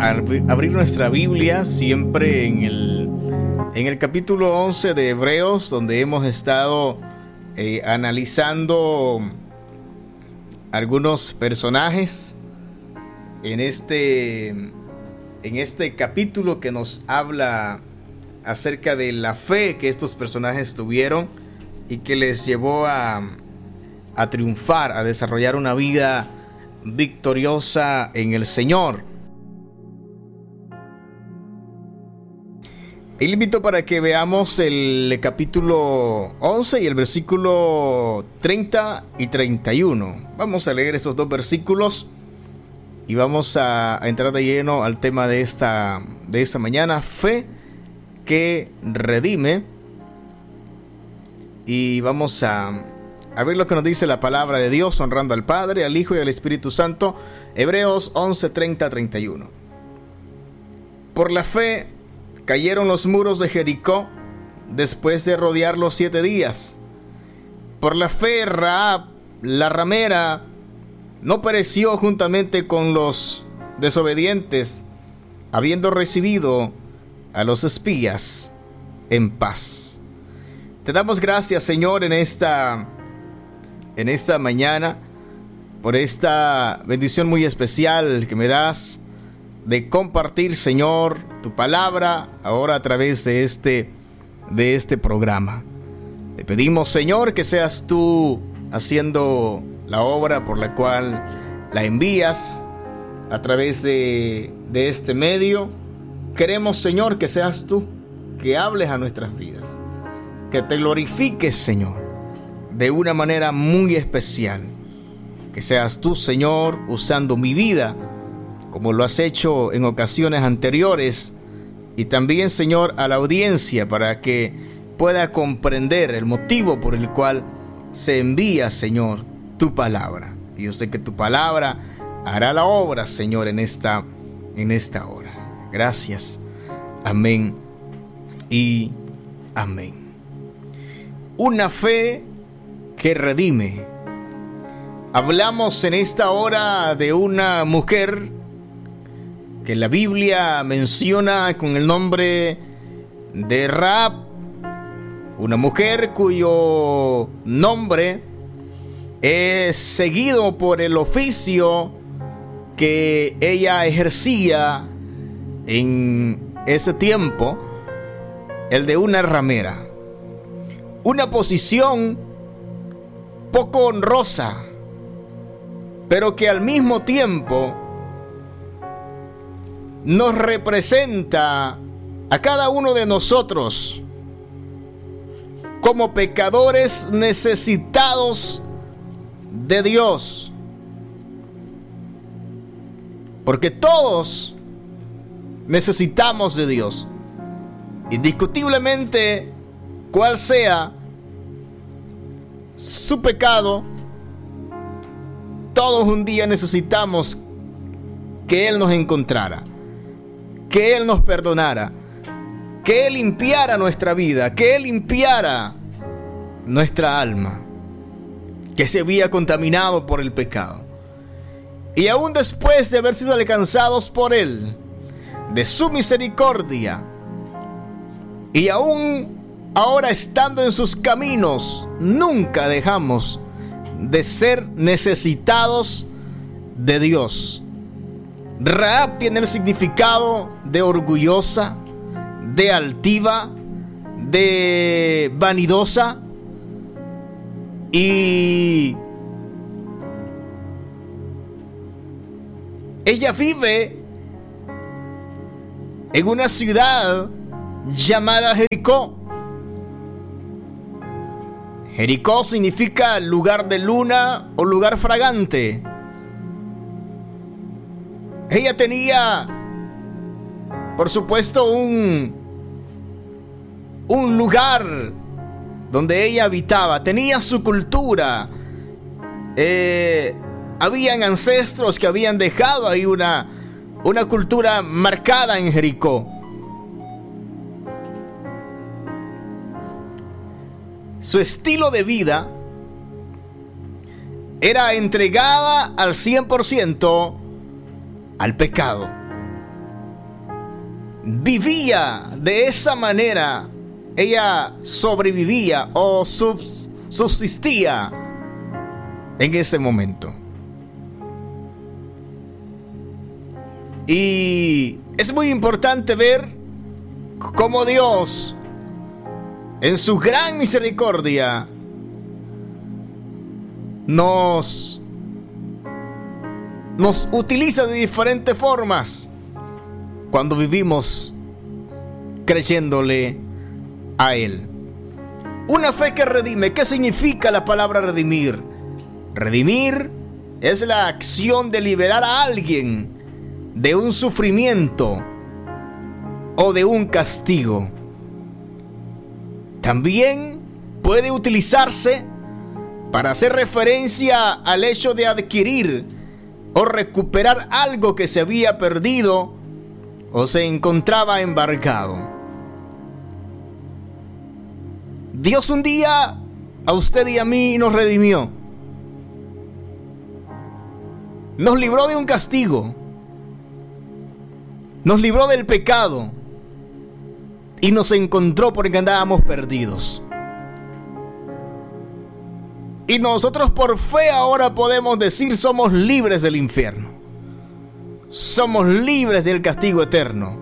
abrir nuestra Biblia siempre en el capítulo 11 de Hebreos, donde hemos estado analizando algunos personajes en este capítulo que nos habla acerca de la fe que estos personajes tuvieron y que les llevó a triunfar, a desarrollar una vida victoriosa en el Señor. Y le invito para que veamos el capítulo 11 y el versículo 30 y 31. Vamos a leer esos dos versículos y vamos a entrar de lleno al tema de esta mañana: fe que redime. Y vamos a ver lo que nos dice la palabra de Dios, honrando al Padre, al Hijo y al Espíritu Santo. Hebreos 11, 30, 31. Por la fe cayeron los muros de Jericó después de rodearlos 7 días. Por la fe Rahab, la ramera, no pereció juntamente con los desobedientes, habiendo recibido a los espías en paz. Te damos gracias, Señor, en esta mañana, por esta bendición muy especial que me das de compartir, Señor, tu palabra ahora a través de este programa. Te pedimos, Señor, que seas tú haciendo la obra por la cual la envías a través de este medio. Queremos, Señor, que seas tú, que hables a nuestras vidas, que te glorifiques, Señor, de una manera muy especial. Que seas tú, Señor, usando mi vida como lo has hecho en ocasiones anteriores, y también, Señor, a la audiencia, para que pueda comprender el motivo por el cual se envía, Señor, tu palabra. Y yo sé que tu palabra hará la obra, Señor, en esta hora. Gracias. Amén y amén. Una fe que redime. Hablamos en esta hora de una mujer que la Biblia menciona con el nombre de Rahab, una mujer cuyo nombre es seguido por el oficio que ella ejercía en ese tiempo, el de una ramera. Una posición poco honrosa, pero que al mismo tiempo nos representa a cada uno de nosotros como pecadores necesitados de Dios. Porque todos necesitamos de Dios. Indiscutiblemente, cual sea su pecado, todos un día necesitamos que Él nos encontrara, que Él nos perdonara, que Él limpiara nuestra vida, que Él limpiara nuestra alma, que se había contaminado por el pecado. Y aún después de haber sido alcanzados por Él, de su misericordia, y aún ahora estando en sus caminos, nunca dejamos de ser necesitados de Dios. Rahab tiene el significado de orgullosa, de altiva, de vanidosa, y ella vive en una ciudad llamada Jericó. Jericó significa lugar de luna o lugar fragante. Ella tenía, por supuesto, un lugar donde ella habitaba. Tenía su cultura. Habían ancestros que habían dejado ahí una cultura marcada en Jericó. Su estilo de vida era entregada al 100% al pecado. vivía de esa manera, ella sobrevivía o subsistía en ese momento. Y es muy importante ver cómo Dios, en su gran misericordia, nos utiliza de diferentes formas cuando vivimos creyéndole a Él. Una fe que redime. ¿Qué significa la palabra redimir? Redimir es la acción de liberar a alguien de un sufrimiento o de un castigo. También puede utilizarse para hacer referencia al hecho de adquirir o recuperar algo que se había perdido o se encontraba embargado. Dios un día a usted y a mí nos redimió. Nos libró de un castigo. Nos libró del pecado. Y nos encontró porque andábamos perdidos. Y nosotros por fe ahora podemos decir: somos libres del infierno. Somos libres del castigo eterno.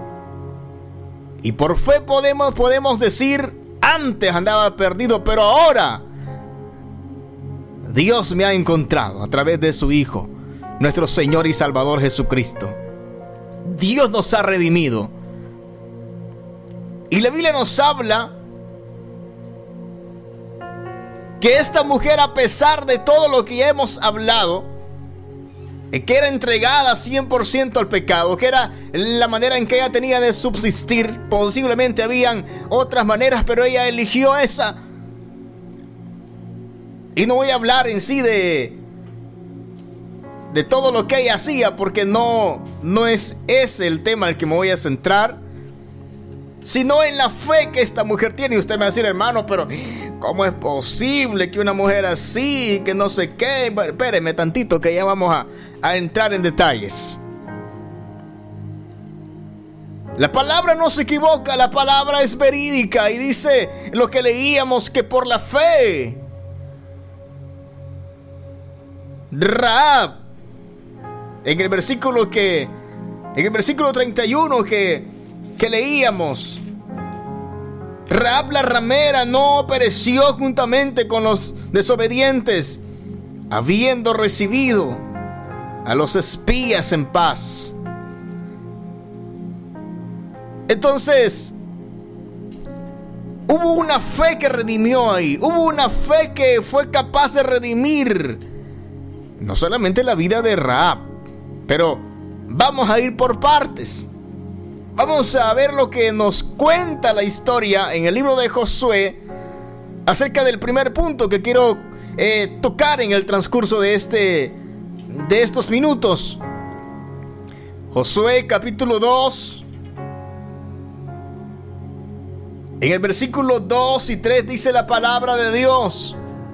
Y por fe podemos decir: antes andaba perdido, pero ahora Dios me ha encontrado a través de su Hijo, nuestro Señor y Salvador Jesucristo. Dios nos ha redimido. Y la Biblia nos habla que esta mujer, a pesar de todo lo que ya hemos hablado, que era entregada 100% al pecado, que era la manera en que ella tenía de subsistir. Posiblemente habían otras maneras, pero ella eligió esa. Y no voy a hablar en sí de todo lo que ella hacía, porque no es ese el tema al que me voy a centrar, sino en la fe que esta mujer tiene. Y usted me va a decir: hermano, pero ¿cómo es posible que una mujer así, que no sé qué? Bueno, espéreme tantito, que ya vamos a entrar en detalles. La palabra no se equivoca, la palabra es verídica, y dice lo que leíamos, que por la fe Rahab, en el versículo 31 que leíamos, Rahab la ramera no pereció juntamente con los desobedientes, habiendo recibido a los espías en paz. Entonces, hubo una fe que redimió ahí. Hubo una fe que fue capaz de redimir no solamente la vida de Rahab, pero vamos a ir por partes. Vamos a ver lo que nos cuenta la historia en el libro de Josué acerca del primer punto que quiero tocar en el transcurso de estos minutos. Josué capítulo 2. En el versículo 2 y 3 dice la palabra de Dios: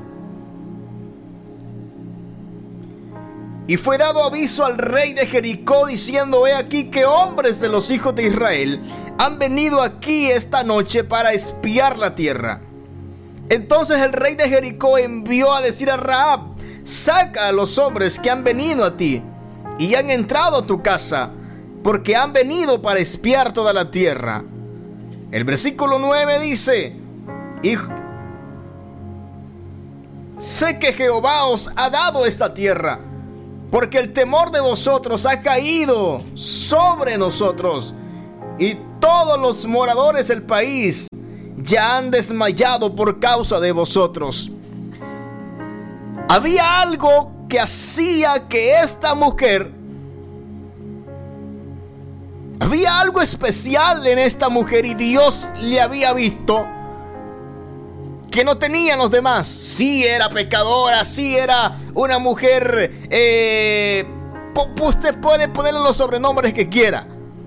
y fue dado aviso al rey de Jericó, diciendo: he aquí que hombres de los hijos de Israel han venido aquí esta noche para espiar la tierra. Entonces el rey de Jericó envió a decir a Rahab: saca a los hombres que han venido a ti y han entrado a tu casa, porque han venido para espiar toda la tierra. El versículo 9 dice: sé que Jehová os ha dado esta tierra, porque el temor de vosotros ha caído sobre nosotros, y todos los moradores del país ya han desmayado por causa de vosotros. Había algo que hacía que esta mujer, había algo especial en esta mujer, y Dios le había visto que no tenían los demás. Sí era pecadora, sí era una mujer, usted puede ponerle los sobrenombres que quiera,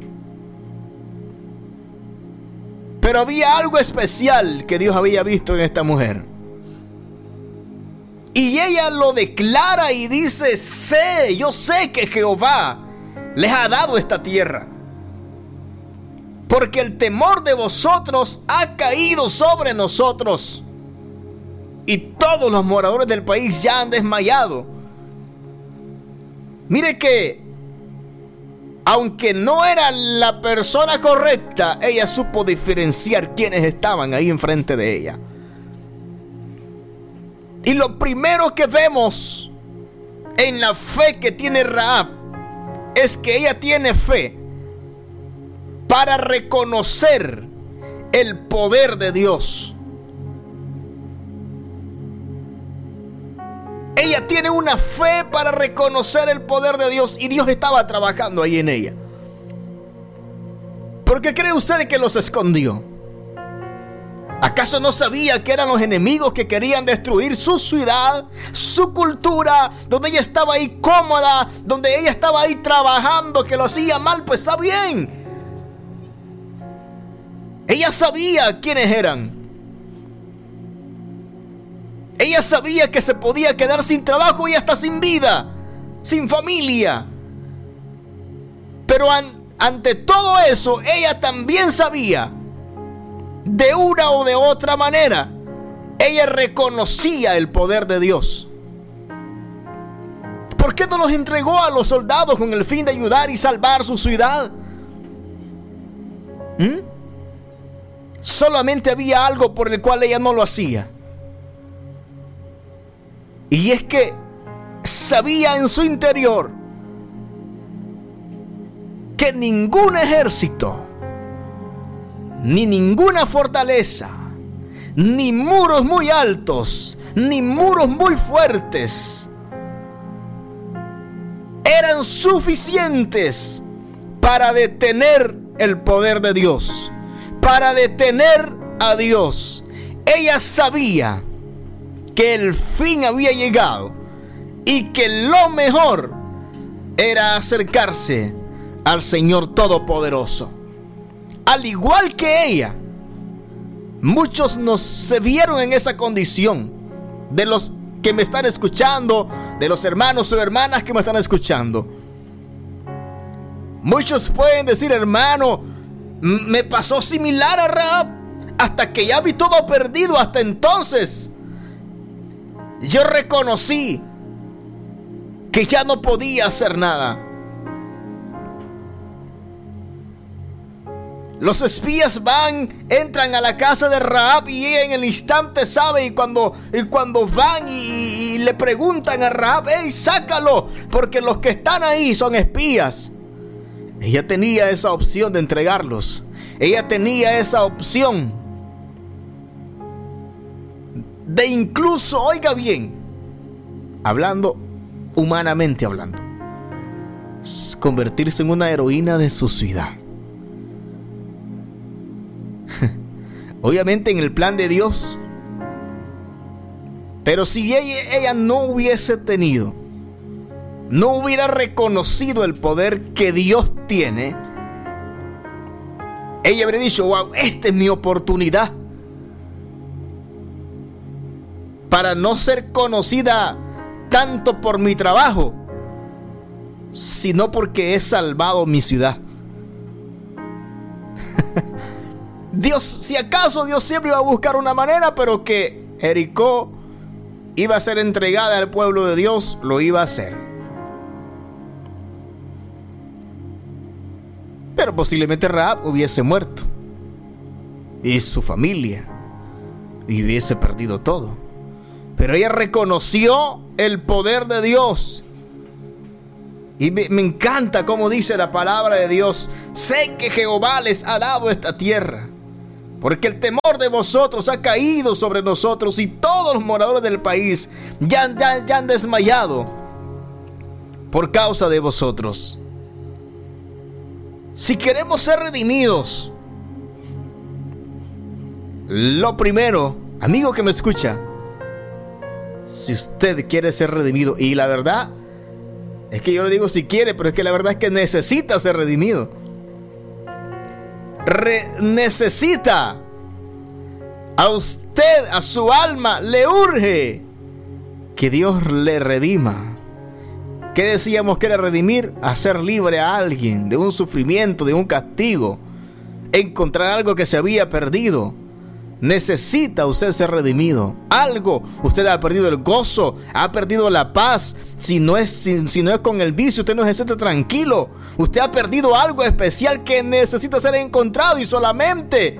pero había algo especial que Dios había visto en esta mujer. Y ella lo declara y dice: yo sé que Jehová les ha dado esta tierra. porque el temor de vosotros ha caído sobre nosotros, y todos los moradores del país ya han desmayado. Mire que, aunque no era la persona correcta, ella supo diferenciar quiénes estaban ahí enfrente de ella. Y lo primero que vemos en la fe que tiene Rahab es que ella tiene fe para reconocer el poder de Dios. Ella tiene una fe para reconocer el poder de Dios, y Dios estaba trabajando ahí en ella. ¿Por qué cree usted que los escondió? ¿Acaso no sabía que eran los enemigos que querían destruir su ciudad, su cultura, donde ella estaba ahí cómoda, donde ella estaba ahí trabajando, que lo hacía mal? Pues está bien. Ella sabía quiénes eran. Ella sabía que se podía quedar sin trabajo y hasta sin vida, sin familia. Pero ante todo eso, ella también sabía, de una o de otra manera, ella reconocía el poder de Dios. ¿Por qué no los entregó a los soldados con el fin de ayudar y salvar su ciudad? Solamente había algo por el cual ella no lo hacía. Y es que sabía en su interior que ningún ejército, ni ninguna fortaleza, ni muros muy altos, ni muros muy fuertes eran suficientes para detener el poder de Dios, para detener a Dios. Ella sabía que el fin había llegado y que lo mejor era acercarse al Señor Todopoderoso. Al igual que ella, muchos se vieron en esa condición. De los que me están escuchando, de los hermanos o hermanas que me están escuchando, muchos pueden decir: hermano, me pasó similar a Rahab, hasta que ya vi todo perdido. Hasta entonces yo reconocí que ya no podía hacer nada. Los espías entran a la casa de Rahab, y ella en el instante sabe. Y cuando van y le preguntan a Rahab: hey, sácalo, porque los que están ahí son espías. Ella tenía esa opción de entregarlos. Ella tenía esa opción de incluso, oiga bien, humanamente hablando, convertirse en una heroína de su ciudad. Obviamente en el plan de Dios. Pero si ella no hubiese no hubiera reconocido el poder que Dios tiene, ella habría dicho: wow, esta es mi oportunidad para no ser conocida tanto por mi trabajo, sino porque he salvado mi ciudad. Dios, si acaso Dios siempre iba a buscar una manera, pero que Jericó iba a ser entregada al pueblo de Dios, lo iba a hacer. Pero posiblemente Rahab hubiese muerto, y su familia, y hubiese perdido todo. Pero ella reconoció el poder de Dios. Y me encanta cómo dice la palabra de Dios: sé que Jehová les ha dado esta tierra, porque el temor de vosotros ha caído sobre nosotros, y todos los moradores del país ya han desmayado por causa de vosotros. Si queremos ser redimidos, lo primero, amigo que me escucha, si usted quiere ser redimido, y la verdad es que yo le digo si quiere, pero es que la verdad es que necesita ser redimido. Necesita. A usted, a su alma, le urge que Dios le redima. ¿Qué decíamos que era redimir? Hacer libre a alguien de un sufrimiento, de un castigo. encontrar algo que se había perdido. Necesita usted ser redimido. Algo, usted ha perdido el gozo, ha perdido la paz. Si no es con el vicio, usted no se siente tranquilo. Usted ha perdido algo especial que necesita ser encontrado, y solamente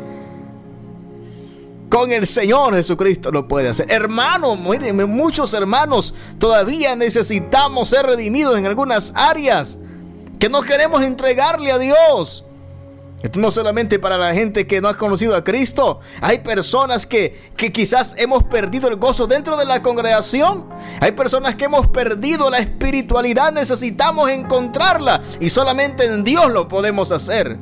con el Señor Jesucristo lo puede hacer. Hermanos, miren, muchos hermanos todavía necesitamos ser redimidos en algunas áreas que no queremos entregarle a Dios. Esto no solamente para la gente que no ha conocido a Cristo. Hay personas que quizás hemos perdido el gozo dentro de la congregación. Hay personas que hemos perdido la espiritualidad. Necesitamos encontrarla, y solamente en Dios lo podemos hacer.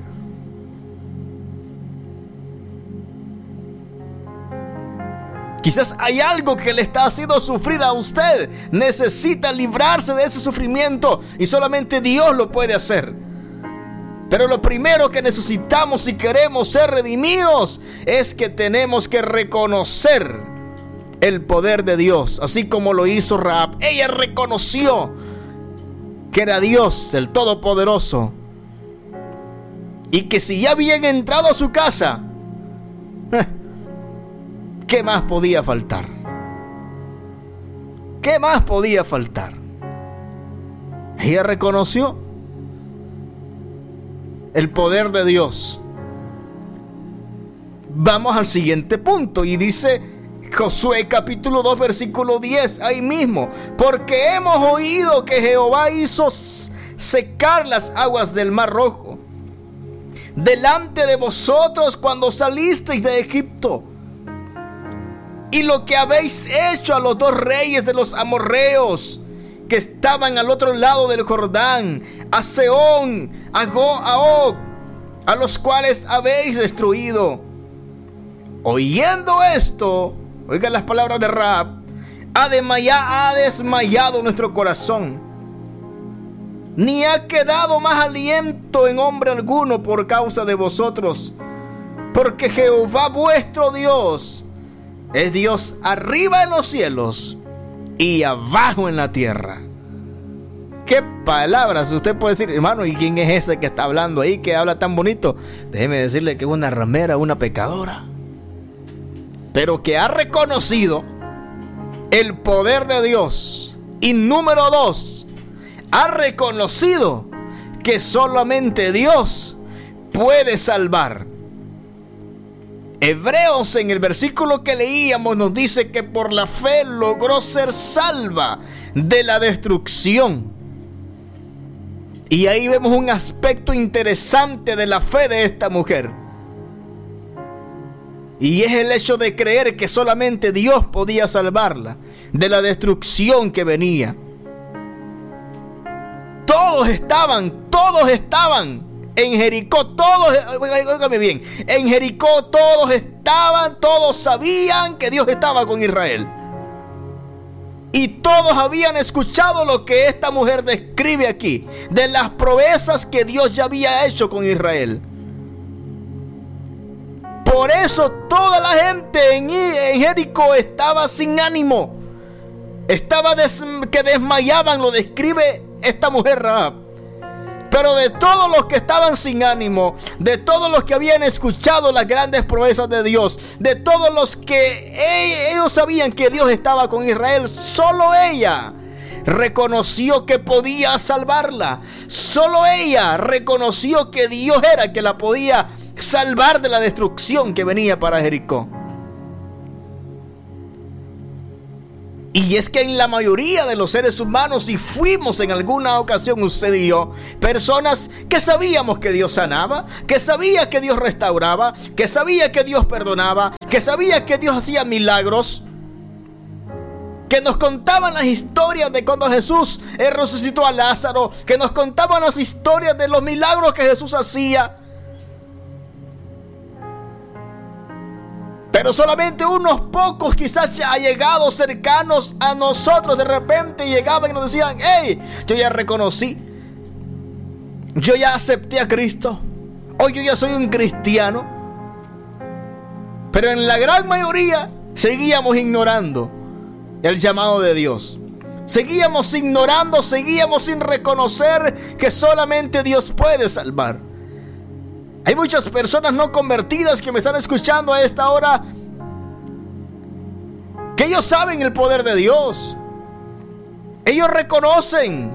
Quizás hay algo que le está haciendo sufrir a usted. Necesita librarse de ese sufrimiento, y solamente Dios lo puede hacer. Pero lo primero que necesitamos si queremos ser redimidos es que tenemos que reconocer el poder de Dios, así como lo hizo Rahab. Ella reconoció que era Dios el Todopoderoso, y que si ya habían entrado a su casa, ¿qué más podía faltar? ¿Qué más podía faltar? Ella reconoció el poder de Dios. Vamos al siguiente punto, y dice Josué capítulo 2 versículo 10, ahí mismo: porque hemos oído que Jehová hizo secar las aguas del Mar Rojo delante de vosotros cuando salisteis de Egipto, y lo que habéis hecho a los 2 reyes de los amorreos que estaban al otro lado del Jordán, a Sehón, a Og, a los cuales habéis destruido. Oyendo esto, oigan las palabras de Rahab: ha desmayado nuestro corazón, ni ha quedado más aliento en hombre alguno por causa de vosotros, porque Jehová vuestro Dios es Dios arriba en los cielos y abajo en la tierra. ¿Qué palabras? Usted puede decir: hermano, ¿y quién es ese que está hablando ahí, que habla tan bonito? Déjeme decirle que es una ramera, una pecadora, pero que ha reconocido el poder de Dios. Y número 2, ha reconocido que solamente Dios puede salvar. Hebreos, en el versículo que leíamos, nos dice que por la fe logró ser salva de la destrucción. Y ahí vemos un aspecto interesante de la fe de esta mujer, y es el hecho de creer que solamente Dios podía salvarla de la destrucción que venía. Todos estaban en Jericó, óigame bien, en Jericó todos sabían que Dios estaba con Israel. Y todos habían escuchado lo que esta mujer describe aquí, de las proezas que Dios ya había hecho con Israel. Por eso toda la gente en Jericó estaba sin ánimo, que desmayaban, lo describe esta mujer Rahab. Pero de todos los que estaban sin ánimo, de todos los que habían escuchado las grandes proezas de Dios, de todos los que ellos sabían que Dios estaba con Israel, solo ella reconoció que podía salvarla. Solo ella reconoció que Dios era el que la podía salvar de la destrucción que venía para Jericó. Y es que en la mayoría de los seres humanos, si fuimos en alguna ocasión, usted y yo, personas que sabíamos que Dios sanaba, que sabía que Dios restauraba, que sabía que Dios perdonaba, que sabía que Dios hacía milagros, que nos contaban las historias de cuando Jesús resucitó a Lázaro, que nos contaban las historias de los milagros que Jesús hacía. Pero solamente unos pocos, quizás allegados, cercanos a nosotros, de repente llegaban y nos decían: hey, yo ya reconocí, yo ya acepté a Cristo, hoy yo ya soy un cristiano. Pero en la gran mayoría seguíamos ignorando el llamado de Dios. Seguíamos ignorando, seguíamos sin reconocer que solamente Dios puede salvar. Hay muchas personas no convertidas que me están escuchando a esta hora, que ellos saben el poder de Dios. Ellos reconocen.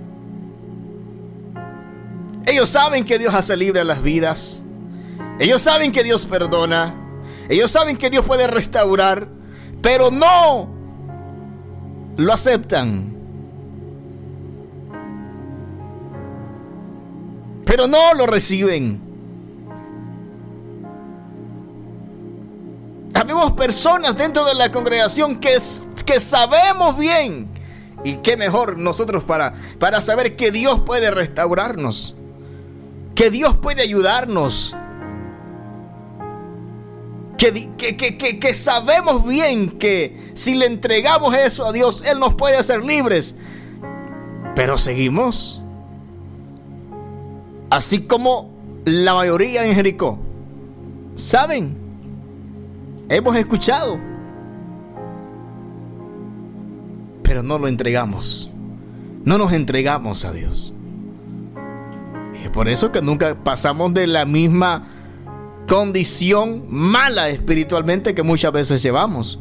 Ellos saben que Dios hace libre las vidas. Ellos saben que Dios perdona. Ellos saben que Dios puede restaurar, pero no lo aceptan. Pero no lo reciben. Habemos personas dentro de la congregación que sabemos bien. Y qué mejor nosotros para saber que Dios puede restaurarnos, que Dios puede ayudarnos, que sabemos bien que si le entregamos eso a Dios, Él nos puede hacer libres. Pero seguimos así como la mayoría en Jericó. ¿Saben? Hemos escuchado, pero no lo entregamos. No nos entregamos a Dios. Y es por eso que nunca pasamos de la misma condición mala espiritualmente que muchas veces llevamos.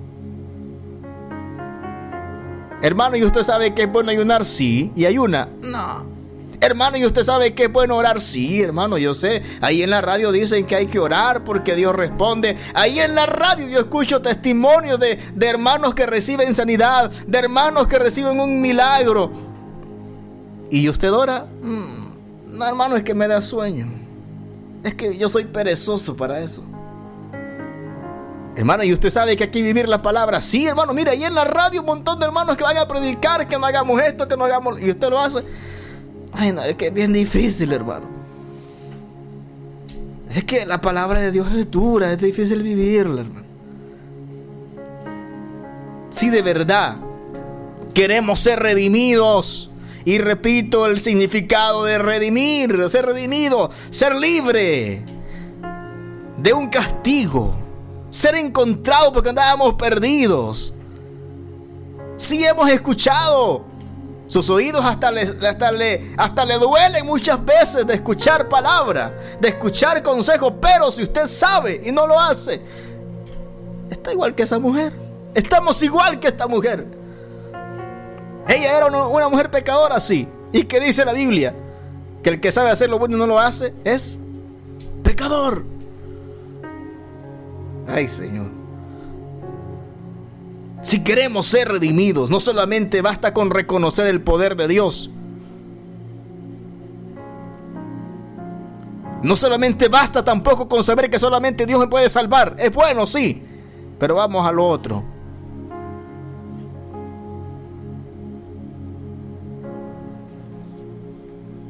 Hermano, ¿y usted sabe que es bueno ayunar? Sí. ¿Y ayuna? No. Hermano, ¿y usted sabe que es bueno orar? Sí, hermano, yo sé. Ahí en la radio dicen que hay que orar porque Dios responde. Ahí en la radio yo escucho testimonios de hermanos que reciben sanidad, de hermanos que reciben un milagro. ¿Y usted ora? No, hermano, es que me da sueño. Es que yo soy perezoso para eso. Hermano, ¿y usted sabe que hay que vivir la palabra? Sí, hermano, mira, ahí en la radio un montón de hermanos que van a predicar, que no hagamos esto, que no hagamos... Y usted lo hace. Ay, no, es que es bien difícil, hermano. Es que la palabra de Dios es dura, es difícil vivirla, hermano. Si de verdad queremos ser redimidos, y repito el significado de redimir, ser redimido, ser libre de un castigo, ser encontrado porque andábamos perdidos. Si hemos escuchado, sus oídos hasta le duelen muchas veces de escuchar palabra, de escuchar consejos, pero si usted sabe y no lo hace, está igual que esa mujer. Estamos igual que esta mujer. Ella era una mujer pecadora, sí. ¿Y qué dice la Biblia? Que el que sabe hacer lo bueno y no lo hace es pecador. Ay, Señor. Si queremos ser redimidos, no solamente basta con reconocer el poder de Dios. No solamente basta tampoco con saber que solamente Dios me puede salvar. Es bueno, sí, pero vamos a lo otro.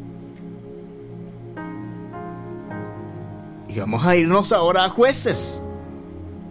Y vamos a irnos ahora a Jueces.